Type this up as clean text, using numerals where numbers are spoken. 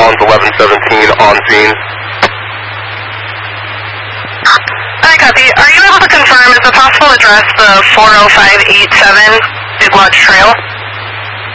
response 1117 on scene. Hi, copy. Are you able to confirm, is it possible to address the 40587 Big Lodge Trail?